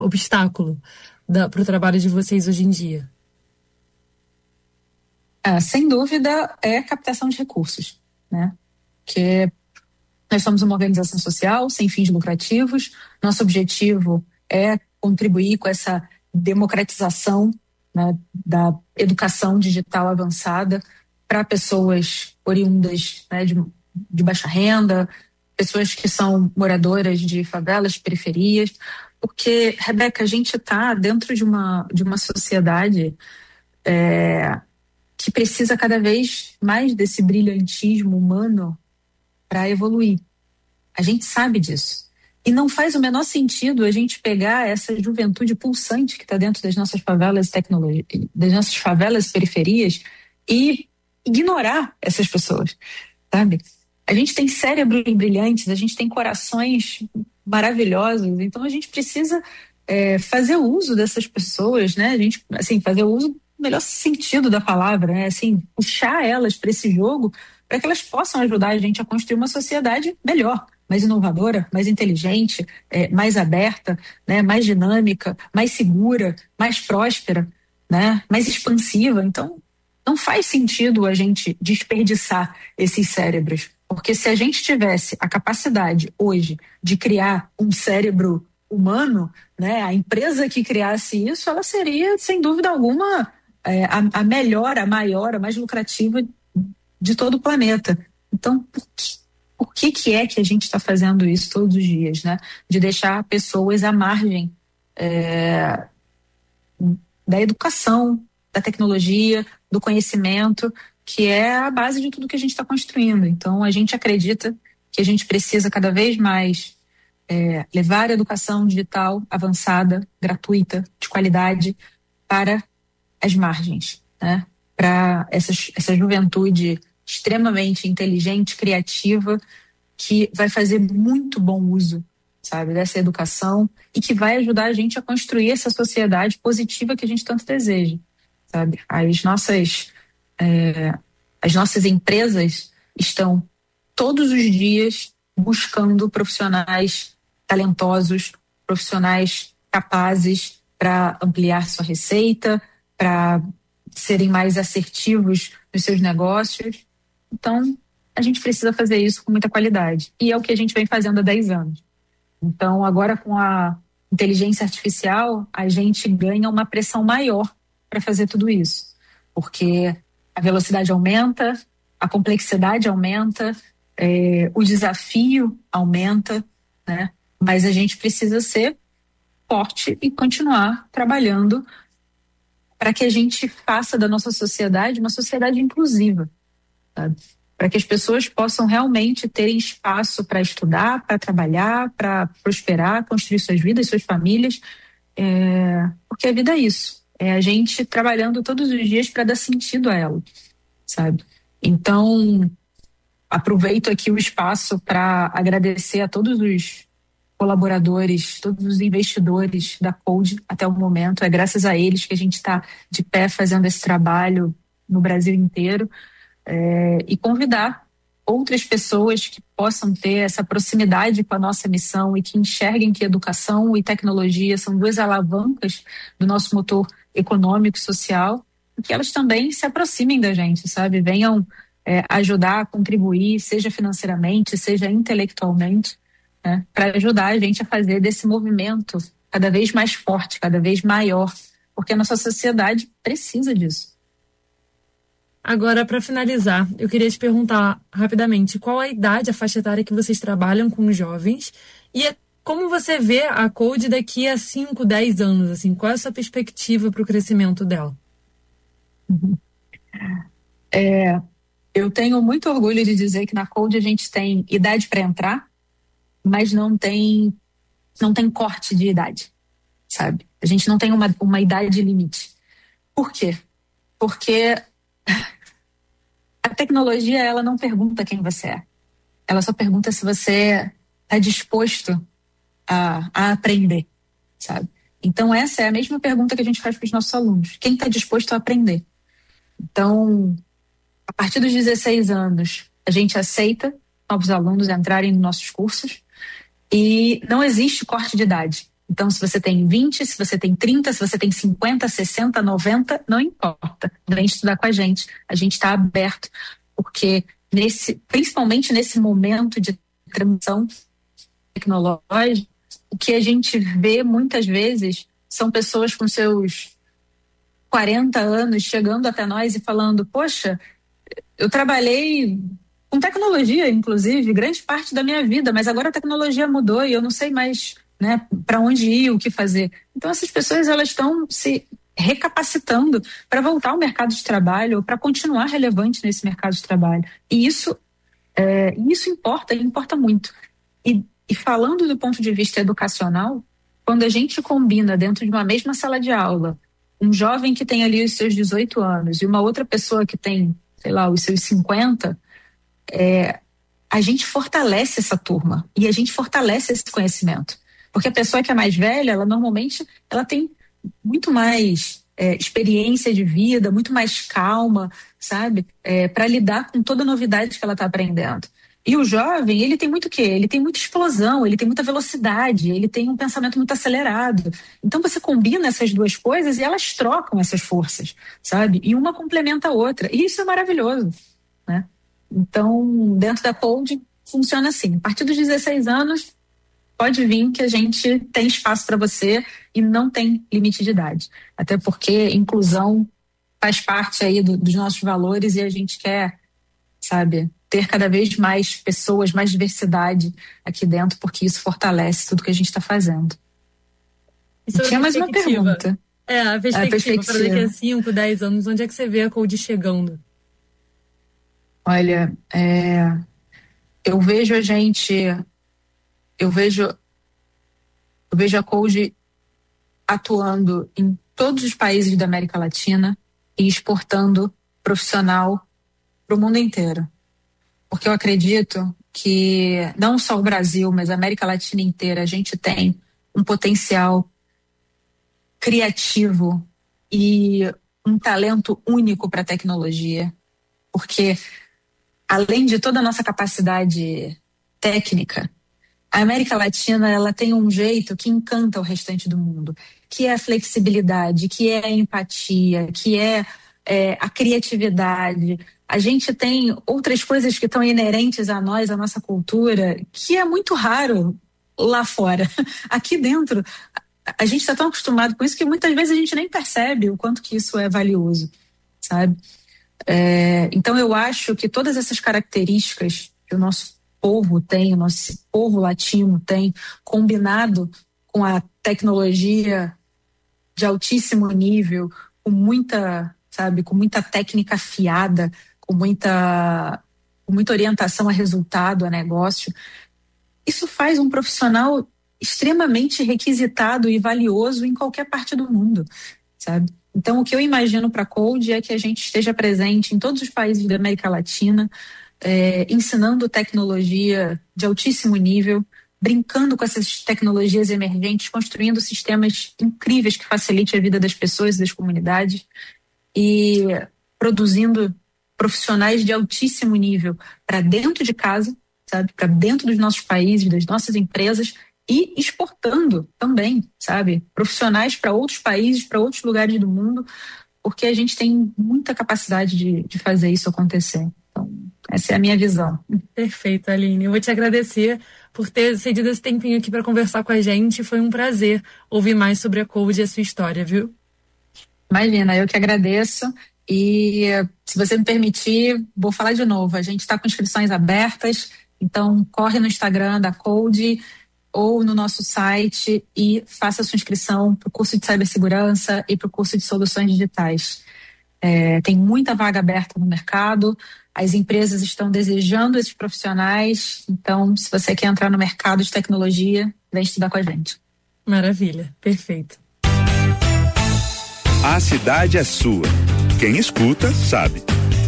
obstáculo para o trabalho de vocês hoje em dia? Sem dúvida, é a captação de recursos, né? Que nós somos uma organização social sem fins lucrativos. Nosso objetivo é contribuir com essa democratização, né, da educação digital avançada para pessoas oriundas, né, de baixa renda, pessoas que são moradoras de favelas, periferias, porque, Rebeca, a gente está dentro de uma sociedade que precisa cada vez mais desse brilhantismo humano para evoluir. A gente sabe disso. E não faz o menor sentido a gente pegar essa juventude pulsante que está dentro das nossas favelas das nossas favelas periferias e ignorar essas pessoas, sabe? A gente tem cérebros brilhantes, a gente tem corações maravilhosos, então a gente precisa fazer uso dessas pessoas, né? A gente, assim, fazer uso no melhor sentido da palavra, né? Assim, puxar elas para esse jogo para que elas possam ajudar a gente a construir uma sociedade melhor, mais inovadora, mais inteligente, mais aberta, né? Mais dinâmica, mais segura, mais próspera, né? Mais expansiva. Então, não faz sentido a gente desperdiçar esses cérebros, porque se a gente tivesse a capacidade hoje de criar um cérebro humano, né, a empresa que criasse isso, ela seria, sem dúvida alguma, a melhor, a maior, a mais lucrativa de todo o planeta. Então, por que é que a gente está fazendo isso todos os dias, né? De deixar pessoas à margem da educação, da tecnologia, do conhecimento, que é a base de tudo que a gente está construindo. Então, a gente acredita que a gente precisa cada vez mais levar a educação digital avançada, gratuita, de qualidade, para as margens, né? Para essa juventude extremamente inteligente, criativa, que vai fazer muito bom uso, sabe, dessa educação e que vai ajudar a gente a construir essa sociedade positiva que a gente tanto deseja, sabe? As nossas empresas estão todos os dias buscando profissionais talentosos, profissionais capazes para ampliar sua receita, para serem mais assertivos nos seus negócios. Então, a gente precisa fazer isso com muita qualidade. E é o que a gente vem fazendo há 10 anos. Então, agora com a inteligência artificial, a gente ganha uma pressão maior para fazer tudo isso. Porque a velocidade aumenta, a complexidade aumenta, o desafio aumenta, né? Mas a gente precisa ser forte e continuar trabalhando para que a gente faça da nossa sociedade uma sociedade inclusiva, sabe? Para que as pessoas possam realmente terem espaço para estudar, para trabalhar, para prosperar, construir suas vidas, suas famílias, porque a vida é isso, é a gente trabalhando todos os dias para dar sentido a ela, sabe? Então, aproveito aqui o espaço para agradecer a todos os colaboradores, todos os investidores da Code até o momento. É graças a eles que a gente está de pé fazendo esse trabalho no Brasil inteiro, e convidar outras pessoas que possam ter essa proximidade com a nossa missão e que enxerguem que educação e tecnologia são duas alavancas do nosso motor econômico e social, e que elas também se aproximem da gente, sabe? Venham ajudar, contribuir, seja financeiramente, seja intelectualmente, né, para ajudar a gente a fazer desse movimento cada vez mais forte, cada vez maior, porque a nossa sociedade precisa disso. Agora, para finalizar, eu queria te perguntar rapidamente qual a idade, a faixa etária que vocês trabalham com os jovens e como você vê a Code daqui a 5, 10 anos, assim, qual é a sua perspectiva para o crescimento dela? Eu tenho muito orgulho de dizer que na Code a gente tem idade para entrar, mas não tem corte de idade, sabe? A gente não tem uma idade limite. Por quê? Porque a tecnologia, ela não pergunta quem você é. Ela só pergunta se você está disposto a aprender, sabe? Então, essa é a mesma pergunta que a gente faz para os nossos alunos. Quem está disposto a aprender? Então, a partir dos 16 anos, a gente aceita novos alunos entrarem nos nossos cursos e não existe corte de idade. Então, se você tem 20, se você tem 30, se você tem 50, 60, 90, não importa. Vem estudar com a gente. A gente está aberto, porque principalmente nesse momento de transição tecnológica, o que a gente vê muitas vezes são pessoas com seus 40 anos chegando até nós e falando: poxa, eu trabalhei com tecnologia, inclusive, grande parte da minha vida, mas agora a tecnologia mudou e eu não sei mais, né, para onde ir, o que fazer. Então essas pessoas, elas estão se recapacitando para voltar ao mercado de trabalho ou para continuar relevante nesse mercado de trabalho. E isso importa muito. E falando do ponto de vista educacional, quando a gente combina dentro de uma mesma sala de aula um jovem que tem ali os seus 18 anos e uma outra pessoa que tem, sei lá, os seus 50, a gente fortalece essa turma e a gente fortalece esse conhecimento. Porque a pessoa que é mais velha, ela normalmente tem muito mais experiência de vida, muito mais calma, sabe? Para lidar com toda a novidade que ela está aprendendo. E o jovem, ele tem muito o quê? Ele tem muita explosão, ele tem muita velocidade, ele tem um pensamento muito acelerado. Então você combina essas duas coisas e elas trocam essas forças, sabe? E uma complementa a outra. E isso é maravilhoso, né? Então, dentro da Cold, funciona assim. A partir dos 16 anos, pode vir que a gente tem espaço para você e não tem limite de idade. Até porque inclusão faz parte aí dos nossos valores e a gente quer, sabe, ter cada vez mais pessoas, mais diversidade aqui dentro, porque isso fortalece tudo que a gente está fazendo. E tinha mais uma pergunta. A perspectiva para daqui a 5, 10 anos, onde é que você vê a Cold chegando? Olha, eu vejo a Cold atuando em todos os países da América Latina e exportando profissional para o mundo inteiro. Porque eu acredito que não só o Brasil, mas a América Latina inteira, a gente tem um potencial criativo e um talento único para a tecnologia. Porque, além de toda a nossa capacidade técnica, a América Latina, ela tem um jeito que encanta o restante do mundo, que é a flexibilidade, que é a empatia, que é a criatividade. A gente tem outras coisas que estão inerentes a nós, à nossa cultura, que é muito raro lá fora. Aqui dentro, a gente está tão acostumado com isso que muitas vezes a gente nem percebe o quanto que isso é valioso, sabe? Então eu acho que todas essas características que o nosso povo tem, o nosso povo latino tem, combinado com a tecnologia de altíssimo nível, com muita técnica afiada, com muita orientação a resultado, a negócio, isso faz um profissional extremamente requisitado e valioso em qualquer parte do mundo, sabe? Então, o que eu imagino para a Cold é que a gente esteja presente em todos os países da América Latina, ensinando tecnologia de altíssimo nível, brincando com essas tecnologias emergentes, construindo sistemas incríveis que facilitem a vida das pessoas e das comunidades e produzindo profissionais de altíssimo nível para dentro de casa, sabe, para dentro dos nossos países, das nossas empresas e exportando também, sabe, profissionais para outros países, para outros lugares do mundo, porque a gente tem muita capacidade de fazer isso acontecer. Então, essa é a minha visão. Perfeito, Aline. Eu vou te agradecer por ter cedido esse tempinho aqui para conversar com a gente. Foi um prazer ouvir mais sobre a Cold e a sua história, viu? Imagina, eu que agradeço. E, se você me permitir, vou falar de novo. A gente está com inscrições abertas, então corre no Instagram da Cold ou no nosso site e faça a sua inscrição para o curso de cibersegurança e para o curso de soluções digitais. Tem muita vaga aberta no mercado, as empresas estão desejando esses profissionais, então se você quer entrar no mercado de tecnologia, vem estudar com a gente. Maravilha, perfeito. A cidade é sua. Quem escuta, sabe.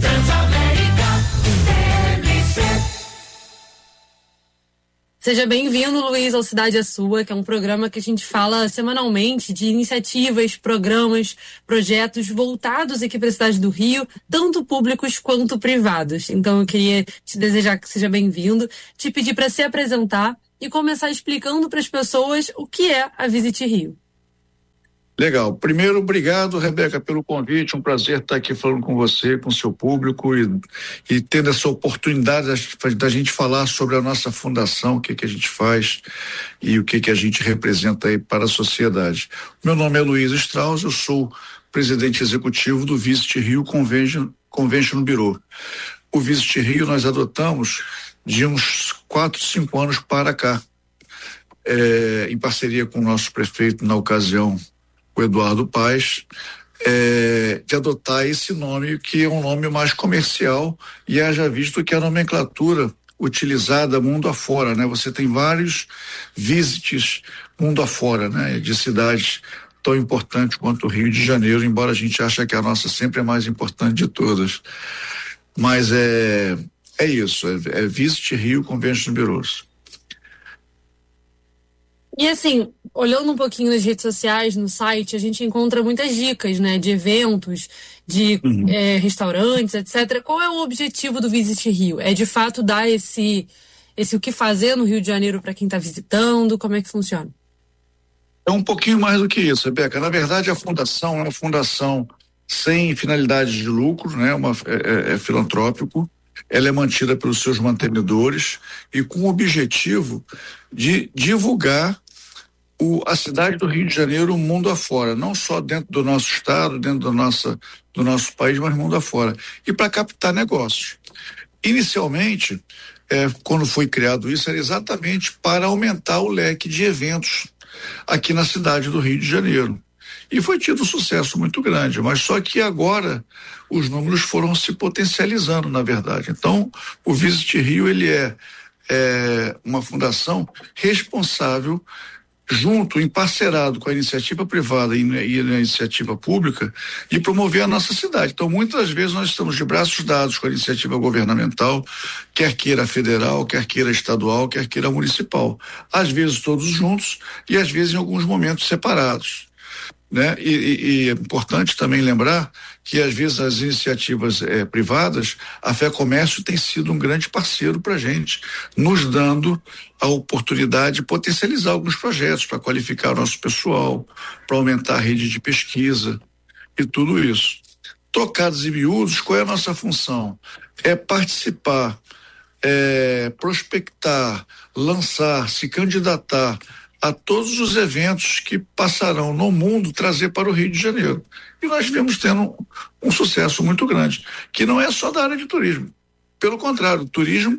Seja bem-vindo, Luiz, ao Cidade é Sua, que é um programa que a gente fala semanalmente de iniciativas, programas, projetos voltados aqui para a cidade do Rio, tanto públicos quanto privados. Então eu queria te desejar que seja bem-vindo, te pedir para se apresentar e começar explicando para as pessoas o que é a Visit Rio. Legal. Primeiro, obrigado, Rebeca, pelo convite. Um prazer estar aqui falando com você, com o seu público e tendo essa oportunidade da gente falar sobre a nossa fundação, o que a gente faz e o que a gente representa aí para a sociedade. Meu nome é Luiz Strauss, eu sou presidente executivo do Visit Rio Convention Bureau. O Visit Rio nós adotamos de uns 4, 5 anos para cá, em parceria com o nosso prefeito na ocasião, o Eduardo Paes, de adotar esse nome, que é um nome mais comercial, e haja visto que a nomenclatura utilizada mundo afora, né? Você tem vários visits mundo afora, né? De cidades tão importantes quanto o Rio de Janeiro, embora a gente ache que a nossa sempre é mais importante de todas. Mas é isso, é Visit Rio Convention Bureau. E assim, olhando um pouquinho nas redes sociais, no site, a gente encontra muitas dicas, né, de eventos, de restaurantes, etc. Qual é o objetivo do Visit Rio? É de fato dar esse o que fazer no Rio de Janeiro para quem está visitando? Como é que funciona? É um pouquinho mais do que isso, Rebeca. Na verdade, a fundação é uma fundação sem finalidade de lucro, né? É filantrópico. Ela é mantida pelos seus mantenedores e com o objetivo de divulgar a cidade do Rio de Janeiro mundo afora, não só dentro do nosso estado, dentro do nosso país, mas mundo afora, e para captar negócios. Inicialmente, quando foi criado isso, era exatamente para aumentar o leque de eventos aqui na cidade do Rio de Janeiro. E foi tido um sucesso muito grande, mas só que agora os números foram se potencializando, na verdade. Então, o Visit Rio, ele é uma fundação responsável, junto, emparcerado com a iniciativa privada e a iniciativa pública, de promover a nossa cidade. Então, muitas vezes nós estamos de braços dados com a iniciativa governamental, quer queira federal, quer queira estadual, quer queira municipal. Às vezes todos juntos e às vezes em alguns momentos separados, né? E é importante também lembrar que às vezes as iniciativas privadas, a Fé Comércio tem sido um grande parceiro para a gente, nos dando a oportunidade de potencializar alguns projetos para qualificar o nosso pessoal, para aumentar a rede de pesquisa e tudo isso. Trocados e miúdos, qual é a nossa função? É participar, prospectar, lançar, se candidatar a todos os eventos que passarão no mundo, trazer para o Rio de Janeiro. E nós vemos tendo um sucesso muito grande, que não é só da área de turismo. Pelo contrário, o turismo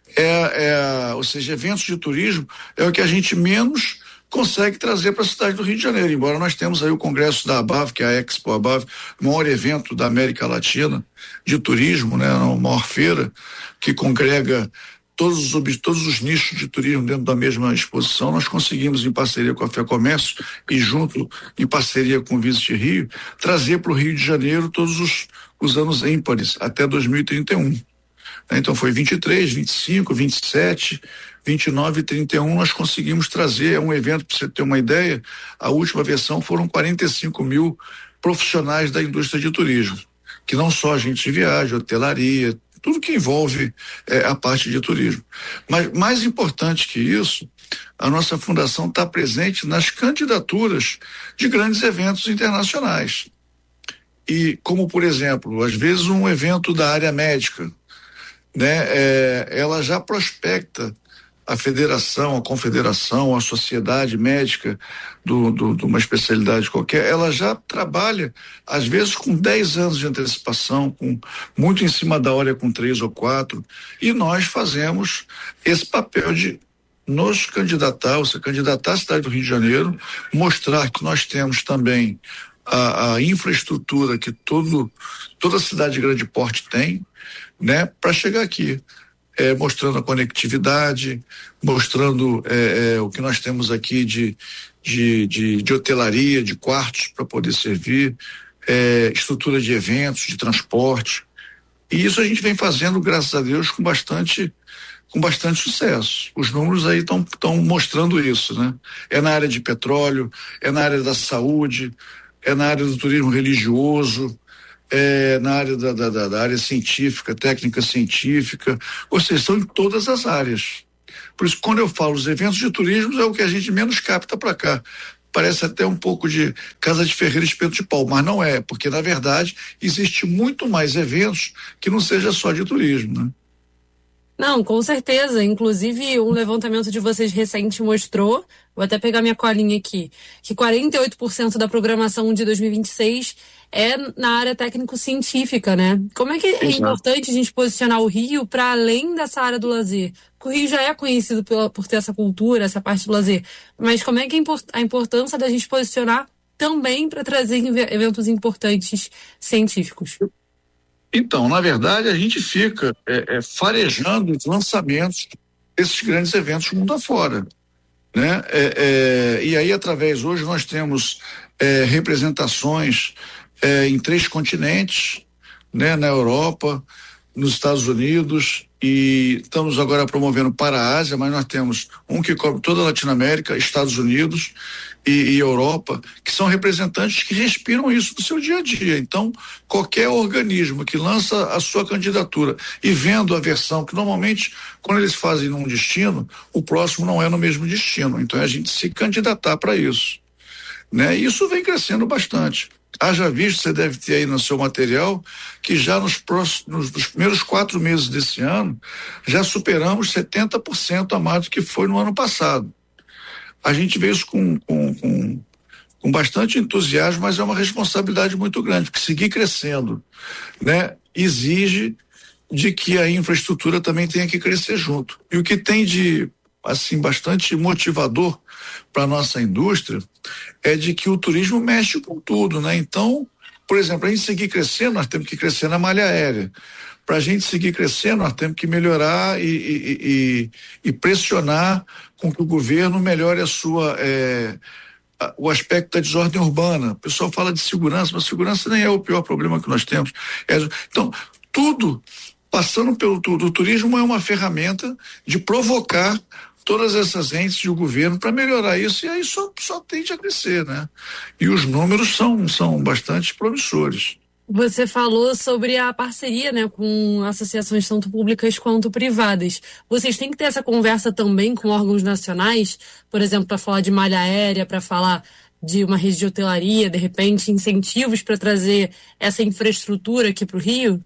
ou seja, eventos de turismo é o que a gente menos consegue trazer para a cidade do Rio de Janeiro, embora nós temos aí o congresso da ABAV, que é a Expo ABAV, o maior evento da América Latina de turismo, né? A maior feira que congrega todos os nichos de turismo dentro da mesma exposição. Nós conseguimos, em parceria com a Fé Comércio e junto em parceria com o Visit Rio, trazer para o Rio de Janeiro todos os anos ímpares, até 2031. Então foi 23, 25, 27, 29 e 31 nós conseguimos trazer um evento, para você ter uma ideia, a última versão foram 45 mil profissionais da indústria de turismo, que não só agentes de viagem, hotelaria, tudo que envolve a parte de turismo. Mas mais importante que isso, a nossa fundação está presente nas candidaturas de grandes eventos internacionais. E como, por exemplo, às vezes um evento da área médica, né? Ela já prospecta a federação, a confederação, a sociedade médica de uma especialidade qualquer, ela já trabalha, às vezes, com 10 anos de antecipação, muito em cima da hora, com 3 ou 4, e nós fazemos esse papel de nos candidatar, ou seja, candidatar à cidade do Rio de Janeiro, mostrar que nós temos também a infraestrutura que toda cidade de grande porte tem, né, para chegar aqui. Mostrando a conectividade, mostrando o que nós temos aqui de hotelaria, de quartos para poder servir, estrutura de eventos, de transporte. E isso a gente vem fazendo, graças a Deus, com bastante sucesso. Os números aí estão mostrando isso, né? É na área de petróleo, é na área da saúde, é na área do turismo religioso, na área da área científica, técnica científica, ou seja, são em todas as áreas. Por isso, quando eu falo os eventos de turismo, é o que a gente menos capta para cá. Parece até um pouco de Casa de Ferreira e Espeto de Pau, mas não é, porque na verdade existe muito mais eventos que não seja só de turismo, né? Não, com certeza. Inclusive, um levantamento de vocês recente mostrou, vou até pegar minha colinha aqui, que 48% da programação de 2026 é na área técnico-científica, né? Como é que é importante a gente posicionar o Rio para além dessa área do lazer? Porque o Rio já é conhecido por ter essa cultura, essa parte do lazer, mas como é que é a importância da gente posicionar também para trazer eventos importantes científicos? Então, na verdade, a gente fica farejando os lançamentos desses grandes eventos mundo afora, né? E aí, hoje nós temos representações em 3 continentes, né? Na Europa, nos Estados Unidos, e estamos agora promovendo para a Ásia, mas nós temos um que cobre toda a Latinoamérica, Estados Unidos e Europa, que são representantes que respiram isso no seu dia a dia. Então, qualquer organismo que lança a sua candidatura e vendo a versão, que normalmente, quando eles fazem num destino, o próximo não é no mesmo destino. Então, a gente se candidatar para isso, né? E isso vem crescendo bastante. Haja visto, você deve ter aí no seu material, que já nos primeiros 4 meses desse ano, já superamos 70% a mais do que foi no ano passado. A gente vê isso com bastante entusiasmo, mas é uma responsabilidade muito grande, porque seguir crescendo, né, exige de que a infraestrutura também tenha que crescer junto. E o que tem de, assim, bastante motivador para a nossa indústria é de que o turismo mexe com tudo, né? Então, por exemplo, a gente seguir crescendo, nós temos que crescer na malha aérea. Para a gente seguir crescendo, nós temos que melhorar e pressionar com que o governo melhore o aspecto da desordem urbana. O pessoal fala de segurança, mas segurança nem é o pior problema que nós temos. Então, tudo passando pelo tudo. O turismo é uma ferramenta de provocar todas essas entes e o governo para melhorar isso, e aí só tende a crescer, né? E os números são bastante promissores. Você falou sobre a parceria, né, com associações tanto públicas quanto privadas. Vocês têm que ter essa conversa também com órgãos nacionais, por exemplo, para falar de malha aérea, para falar de uma rede de hotelaria, de repente, incentivos para trazer essa infraestrutura aqui para o Rio?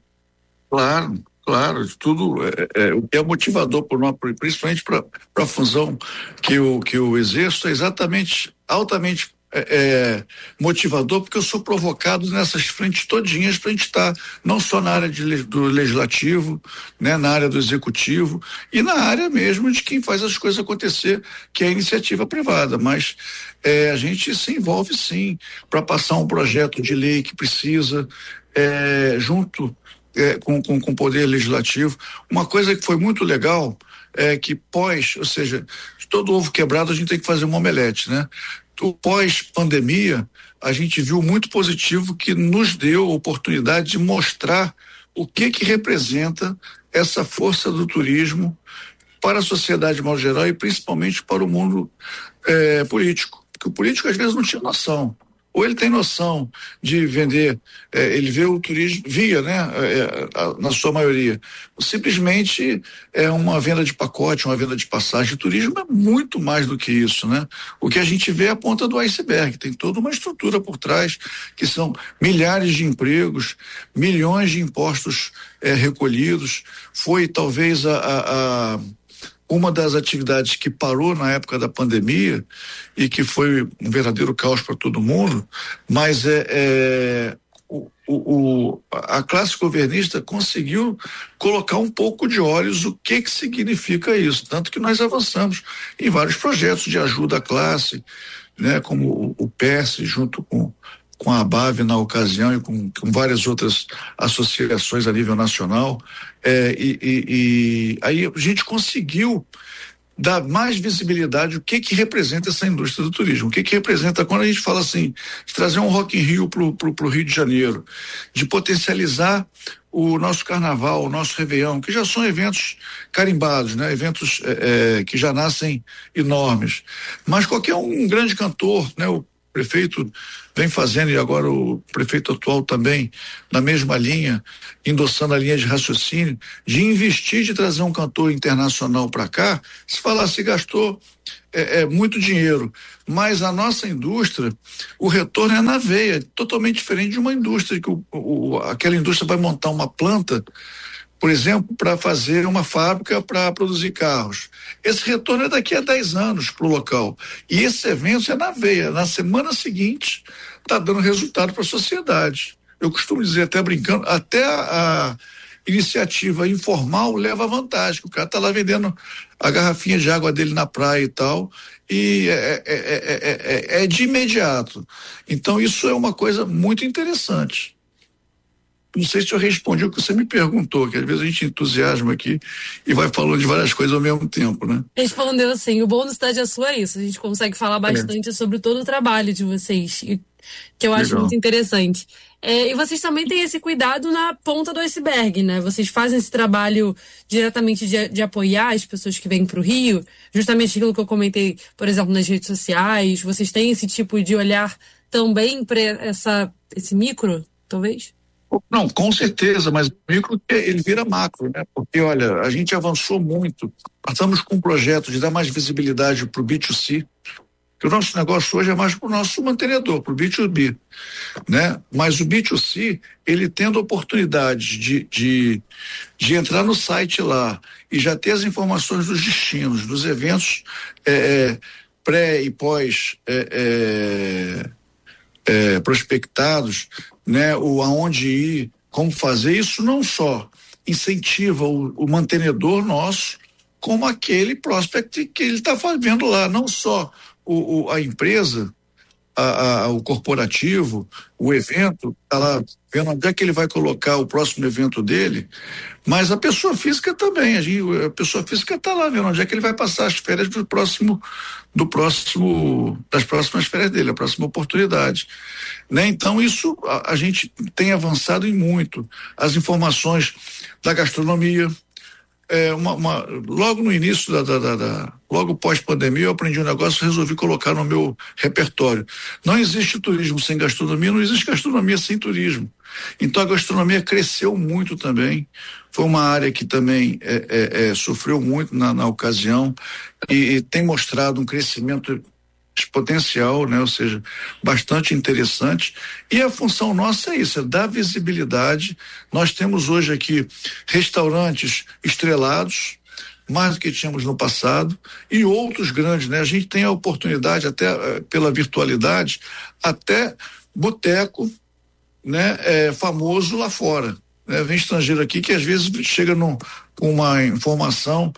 Claro, tudo o que é motivador principalmente para a função que eu exerço é exatamente altamente motivador, porque eu sou provocado nessas frentes todinhas para a gente estar não só na área do legislativo, né, na área do executivo e na área mesmo de quem faz as coisas acontecer, que é a iniciativa privada, mas a gente se envolve sim para passar um projeto de lei que precisa junto com o poder legislativo. Uma coisa que foi muito legal é que ou seja, todo ovo quebrado a gente tem que fazer um omelete, né? O pós-pandemia, a gente viu muito positivo que nos deu a oportunidade de mostrar o que representa essa força do turismo para a sociedade de modo geral e principalmente para o mundo político, porque o político às vezes não tinha noção. Ou ele tem noção de vender, ele vê o turismo, né, na sua maioria. Simplesmente é uma venda de pacote, uma venda de passagem. O turismo é muito mais do que isso, né? O que a gente vê é a ponta do iceberg, tem toda uma estrutura por trás, que são milhares de empregos, milhões de impostos recolhidos. Foi talvez uma das atividades que parou na época da pandemia e que foi um verdadeiro caos para todo mundo, mas a classe governista conseguiu colocar um pouco de olhos o que significa isso, tanto que nós avançamos em vários projetos de ajuda à classe, né, como o PERS, junto com a ABAV na ocasião e com várias outras associações a nível nacional, e aí a gente conseguiu dar mais visibilidade o que representa essa indústria do turismo, o que representa quando a gente fala assim, de trazer um Rock in Rio pro Rio de Janeiro, de potencializar o nosso carnaval, o nosso Réveillon, que já são eventos carimbados, né? Eventos que já nascem enormes, mas qualquer um grande cantor, né? O prefeito vem fazendo, e agora o prefeito atual também, na mesma linha, endossando a linha de raciocínio, de investir, de trazer um cantor internacional para cá. Se falar, se gastou muito dinheiro, mas a nossa indústria, o retorno é na veia, totalmente diferente de uma indústria, que aquela indústria vai montar uma planta, por exemplo, para fazer uma fábrica para produzir carros. Esse retorno é daqui a 10 anos para o local. E esse evento é na veia. Na semana seguinte, está dando resultado para a sociedade. Eu costumo dizer, até brincando, até a iniciativa informal leva vantagem. O cara está lá vendendo a garrafinha de água dele na praia e tal, e é de imediato. Então, isso é uma coisa muito interessante. Não sei se eu respondi o que você me perguntou, que às vezes a gente entusiasma aqui e vai falando de várias coisas ao mesmo tempo, né? Respondeu sim. O bom do Cidade é Sua é isso. A gente consegue falar bastante sobre todo o trabalho de vocês, que eu acho muito interessante. E vocês também têm esse cuidado na ponta do iceberg, né? Vocês fazem esse trabalho diretamente de apoiar as pessoas que vêm para o Rio, justamente aquilo que eu comentei, por exemplo, nas redes sociais. Vocês têm esse tipo de olhar também para esse micro, talvez? Não, com certeza, mas o micro ele vira macro, né? Porque, olha, a gente avançou muito. Estamos com um projeto de dar mais visibilidade para o B2C, que o nosso negócio hoje é mais para o nosso mantenedor, para o B2B, né? Mas o B2C, ele tendo oportunidade de entrar no site lá e já ter as informações dos destinos, dos eventos pré e pós prospectados, né? O aonde ir, como fazer, isso não só incentiva o mantenedor nosso, como aquele prospect que ele está fazendo lá, não só a empresa, o corporativo, o evento, está lá vendo onde é que ele vai colocar o próximo evento dele, mas a pessoa física também, a pessoa física está lá vendo onde é que ele vai passar as férias das próximas férias dele, a próxima oportunidade, né? Então isso a gente tem avançado em muito. As informações da gastronomia, logo no início logo pós-pandemia, eu aprendi um negócio e resolvi colocar no meu repertório. Não existe turismo sem gastronomia, não existe gastronomia sem turismo. Então a gastronomia cresceu muito também. Foi uma área que também sofreu muito na ocasião e tem mostrado um crescimento exponencial, né? Ou seja, bastante interessante. E a função nossa é isso, é dar visibilidade. Nós temos hoje aqui restaurantes estrelados, mais do que tínhamos no passado, e outros grandes, né? A gente tem a oportunidade, até pela virtualidade, até boteco, né? Famoso lá fora, né? Vem estrangeiro aqui que às vezes chega com uma informação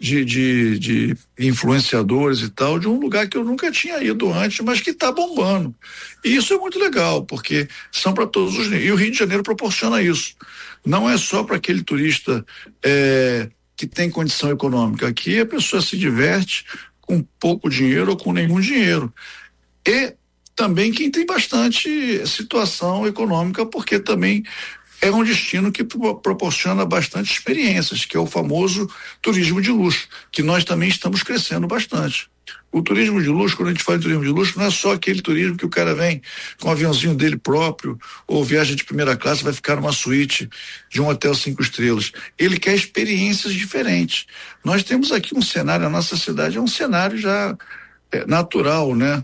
de influenciadores e tal, de um lugar que eu nunca tinha ido antes, mas que está bombando. E isso é muito legal, porque são para todos os níveis. E o Rio de Janeiro proporciona isso. Não é só para aquele turista que tem condição econômica. Aqui a pessoa se diverte com pouco dinheiro ou com nenhum dinheiro. E também quem tem bastante situação econômica, porque também é um destino que proporciona bastante experiências, que é o famoso turismo de luxo, que nós também estamos crescendo bastante. O turismo de luxo, quando a gente fala em turismo de luxo, não é só aquele turismo que o cara vem com o aviãozinho dele próprio ou viaja de primeira classe, vai ficar numa suíte de um hotel 5 estrelas. Ele quer experiências diferentes. Nós temos aqui um cenário, a nossa cidade é um cenário já natural, né?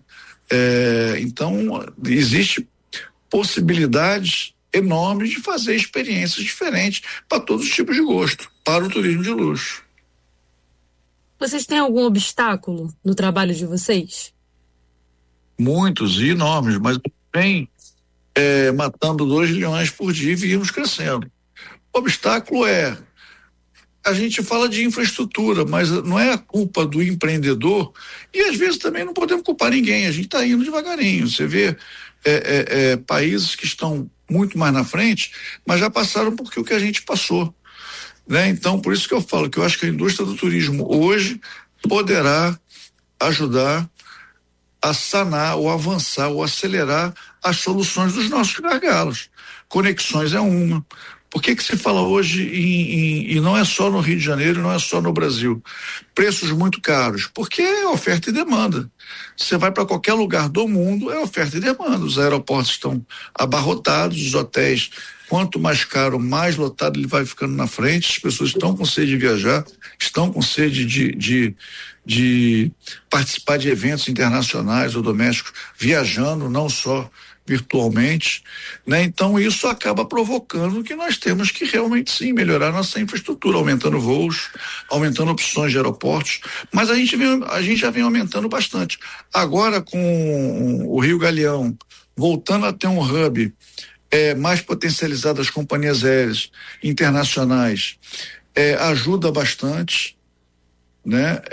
Então, existe possibilidades enormes de fazer experiências diferentes para todos os tipos de gosto, para o turismo de luxo. Vocês têm algum obstáculo no trabalho de vocês? Muitos e enormes, mas vem matando 2 leões por dia e vimos crescendo. O obstáculo a gente fala de infraestrutura, mas não é a culpa do empreendedor, e às vezes também não podemos culpar ninguém, a gente está indo devagarinho. Você vê países que estão muito mais na frente, mas já passaram por o que a gente passou, né? Então, por isso que eu falo que eu acho que a indústria do turismo hoje poderá ajudar a sanar, ou avançar, ou acelerar as soluções dos nossos gargalos. Conexões é uma, Por que se fala hoje e não é só no Rio de Janeiro, não é só no Brasil, preços muito caros? Porque é oferta e demanda. Você vai para qualquer lugar do mundo, é oferta e demanda. Os aeroportos estão abarrotados, os hotéis, quanto mais caro, mais lotado ele vai ficando na frente, as pessoas estão com sede de viajar, estão com sede de participar de eventos internacionais ou domésticos, viajando, não só virtualmente, né? Então isso acaba provocando que nós temos que realmente sim melhorar nossa infraestrutura, aumentando voos, aumentando opções de aeroportos, mas a gente já vem aumentando bastante. Agora com o Rio Galeão voltando a ter um hub mais potencializado das companhias aéreas internacionais, ajuda bastante, né?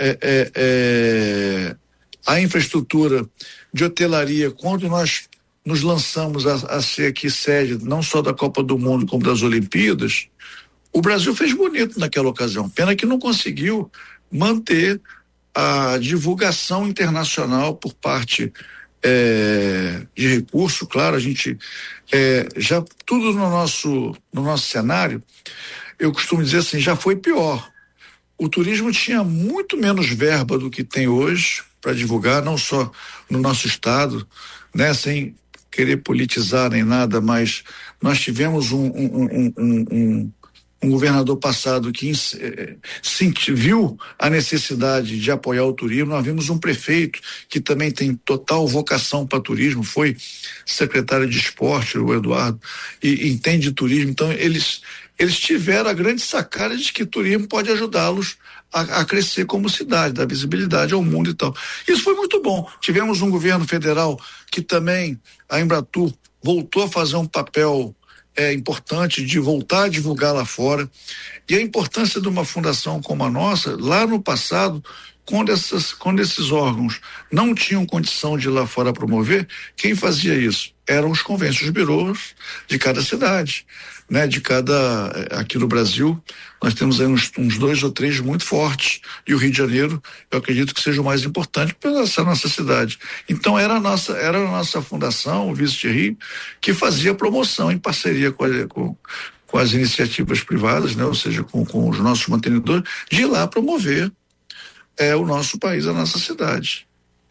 A infraestrutura de hotelaria, quando nós nos lançamos a ser aqui sede não só da Copa do Mundo como das Olimpíadas, o Brasil fez bonito naquela ocasião, pena que não conseguiu manter a divulgação internacional por parte de recurso. Claro, a gente já tudo no nosso cenário, eu costumo dizer assim, já foi pior. O turismo tinha muito menos verba do que tem hoje para divulgar, não só no nosso estado, né, sem querer politizar nem nada, mas nós tivemos um governador passado que viu a necessidade de apoiar o turismo. Nós vimos um prefeito que também tem total vocação para turismo, foi secretário de esporte, o Eduardo, e entende de turismo. Então eles tiveram a grande sacada de que o turismo pode ajudá-los a crescer como cidade, dar visibilidade ao mundo e tal. Isso foi muito bom. Tivemos um governo federal que também, a Embratur, voltou a fazer um papel importante de voltar a divulgar lá fora. E a importância de uma fundação como a nossa, lá no passado, quando esses órgãos não tinham condição de ir lá fora promover, quem fazia isso? Eram os convênios, os birôs de cada cidade, né? Aqui no Brasil, nós temos aí uns 2 ou 3 muito fortes, e o Rio de Janeiro, eu acredito que seja o mais importante pela essa nossa cidade. Então era a nossa fundação, o Visit Rio, que fazia promoção em parceria com as iniciativas privadas, né? Ou seja, com os nossos mantenedores, de ir lá promover o nosso país, a nossa cidade.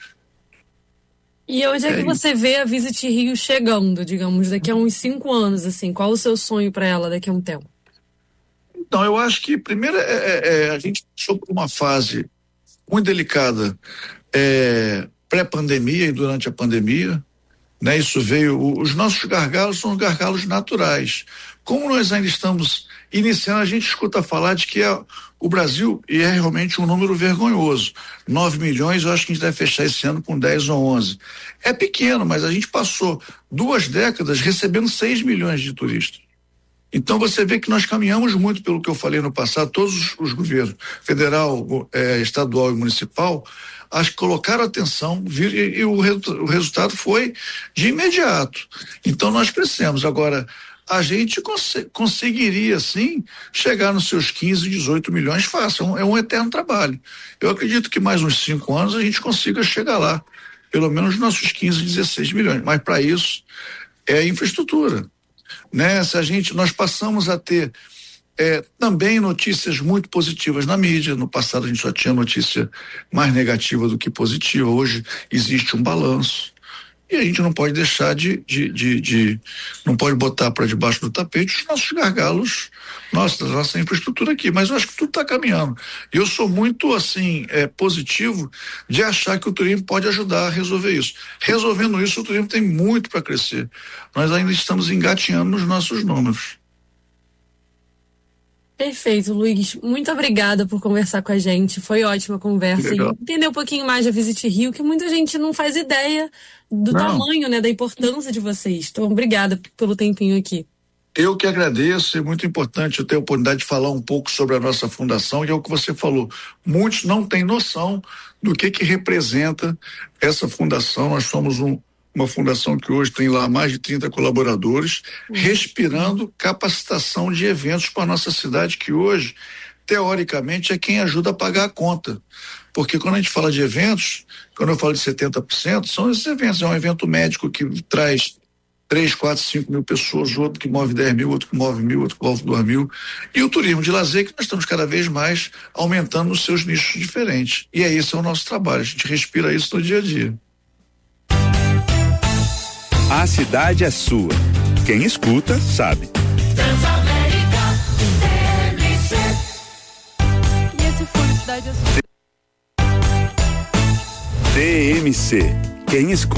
E onde é que você vê a Visit Rio chegando, digamos, daqui a uns 5 anos, assim? Qual o seu sonho para ela daqui a um tempo? Então, eu acho que primeiro a gente passou por uma fase muito delicada pré-pandemia e durante a pandemia, né? Isso veio, os nossos gargalos são gargalos naturais. Como nós ainda estamos iniciando, a gente escuta falar de que o Brasil, e é realmente um número vergonhoso, 9 milhões, eu acho que a gente deve fechar esse ano com 10 ou 11. É pequeno, mas a gente passou 2 décadas recebendo 6 milhões de turistas. Então você vê que nós caminhamos muito pelo que eu falei no passado, todos os governos, federal, estadual e municipal, acho que colocaram atenção, e o resultado foi de imediato. Então nós crescemos. Agora, a gente conseguiria, sim, chegar nos seus 15, 18 milhões fácil. É um eterno trabalho. Eu acredito que mais uns 5 anos a gente consiga chegar lá, pelo menos nos nossos 15, 16 milhões. Mas para isso é infraestrutura, né? Nós passamos a ter também notícias muito positivas na mídia. No passado a gente só tinha notícia mais negativa do que positiva. Hoje existe um balanço. E a gente não pode deixar não pode botar para debaixo do tapete os nossos gargalos, nossa infraestrutura aqui. Mas eu acho que tudo está caminhando. E eu sou muito, assim, positivo de achar que o turismo pode ajudar a resolver isso. Resolvendo isso, o turismo tem muito para crescer. Nós ainda estamos engatinhando nos nossos números. Perfeito, Luiz. Muito obrigada por conversar com a gente. Foi ótima a conversa. Legal. E entender um pouquinho mais da Visit Rio, que muita gente não faz ideia do tamanho, né, da importância de vocês. Então, obrigada pelo tempinho aqui. Eu que agradeço, é muito importante eu ter a oportunidade de falar um pouco sobre a nossa fundação, e é o que você falou. Muitos não têm noção do que representa essa fundação. Nós somos uma fundação que hoje tem lá mais de 30 colaboradores, respirando capacitação de eventos para a nossa cidade, que hoje, teoricamente, é quem ajuda a pagar a conta. Porque quando a gente fala de eventos, quando eu falo de 70%, são esses eventos. É um evento médico que traz 3, 4, 5 mil pessoas, outro que move 10 mil, outro que move 1.000, outro que move 2 mil. E o turismo de lazer, que nós estamos cada vez mais aumentando os seus nichos diferentes. E esse é o nosso trabalho, a gente respira isso no dia a dia. A cidade é sua. Quem escuta, sabe. Transamérica, TMC. E esse foi o Cidade é Sua. TMC. Quem escuta.